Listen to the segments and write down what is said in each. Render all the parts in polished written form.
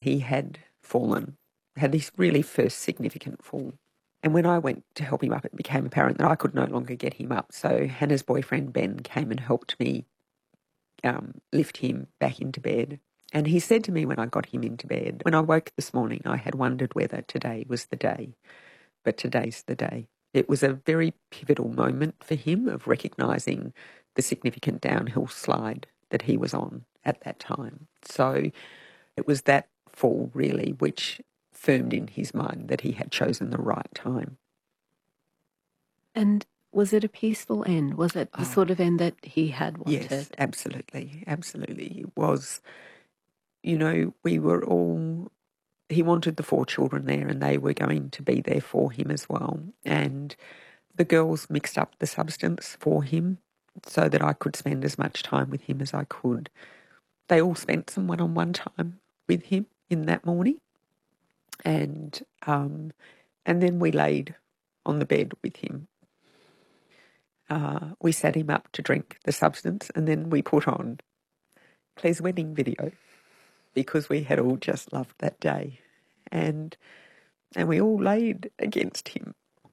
he had fallen, had his really first significant fall. And when I went to help him up, it became apparent that I could no longer get him up. So Hannah's boyfriend, Ben, came and helped me lift him back into bed. And he said to me when I got him into bed, when I woke this morning, I had wondered whether today was the day, but today's the day. It was a very pivotal moment for him of recognising the significant downhill slide that he was on at that time. So it was that fall, really, which firmed in his mind that he had chosen the right time. And was it a peaceful end? Was it the sort of end that he had wanted? Yes, absolutely, absolutely. It was, you know, he wanted the 4 children there and they were going to be there for him as well. And the girls mixed up the substance for him so that I could spend as much time with him as I could. They all spent some one-on-one time with him in that morning. And then we laid on the bed with him. We sat him up to drink the substance and then we put on Claire's wedding video because we had all just loved that day. And we all laid against him.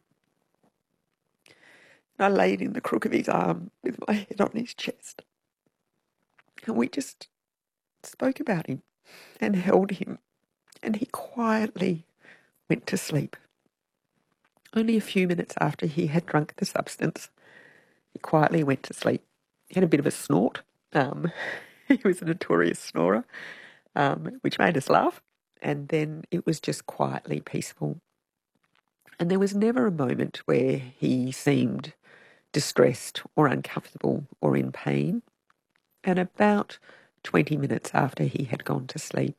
I laid in the crook of his arm with my head on his chest. And we just spoke about him and held him. And he quietly went to sleep. Only a few minutes after he had drunk the substance, he quietly went to sleep. He had a bit of a snort. He was a notorious snorer, which made us laugh. And then it was just quietly peaceful. And there was never a moment where he seemed distressed or uncomfortable or in pain. And about 20 minutes after he had gone to sleep,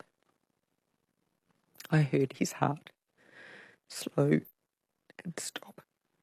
I heard his heart slow and stop.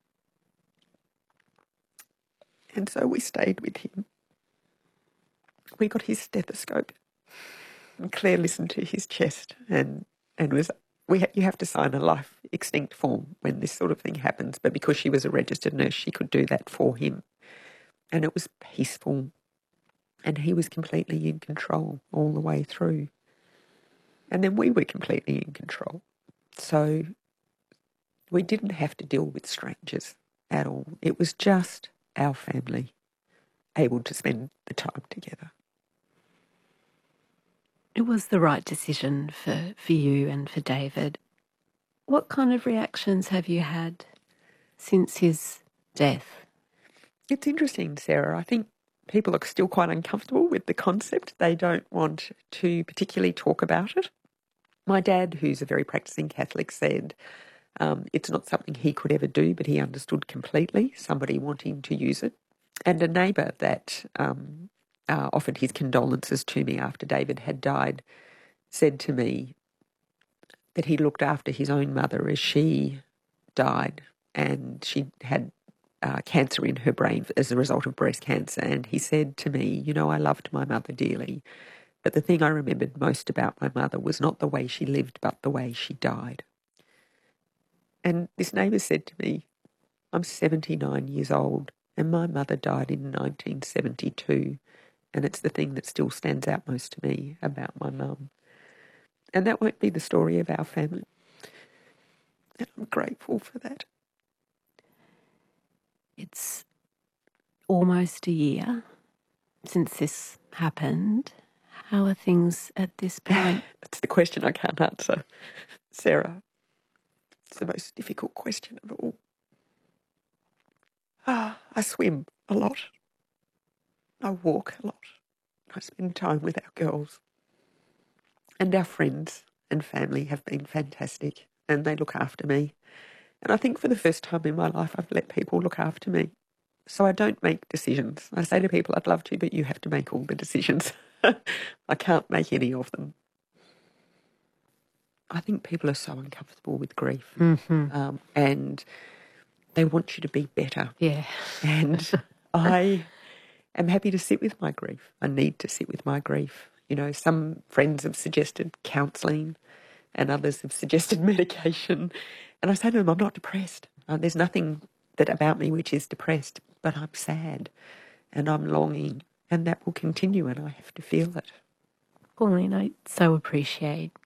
And so we stayed with him. We got his stethoscope. And Claire listened to his chest and you have to sign a life extinct form when this sort of thing happens, but because she was a registered nurse, she could do that for him. And it was peaceful. And he was completely in control all the way through. And then we were completely in control. So we didn't have to deal with strangers at all. It was just our family able to spend the time together. It was the right decision for you and for David. What kind of reactions have you had since his death? It's interesting, Sarah. I think people are still quite uncomfortable with the concept. They don't want to particularly talk about it. My dad, who's a very practicing Catholic, said it's not something he could ever do, but he understood completely somebody wanting to use it. And a neighbour that offered his condolences to me after David had died said to me that he looked after his own mother as she died, and she had cancer in her brain as a result of breast cancer. And he said to me, you know, I loved my mother dearly, but the thing I remembered most about my mother was not the way she lived, but the way she died. And this neighbour said to me, I'm 79 years old and my mother died in 1972, and it's the thing that still stands out most to me about my mum. And that won't be the story of our family. And I'm grateful for that. It's almost a year since this happened. How are things at this point? That's the question I can't answer, Sarah. It's the most difficult question of all. I swim a lot. I walk a lot. I spend time with our girls. And our friends and family have been fantastic, and they look after me. And I think for the first time in my life, I've let people look after me. So I don't make decisions. I say to people, I'd love to, but you have to make all the decisions. I can't make any of them. I think people are so uncomfortable with grief. Mm-hmm. And they want you to be better. Yeah. And I am happy to sit with my grief. I need to sit with my grief. You know, some friends have suggested counselling and others have suggested medication. And I say to them, I'm not depressed. There's nothing about me which is depressed, but I'm sad and I'm longing, and that will continue and I have to feel it. Pauline, I so appreciate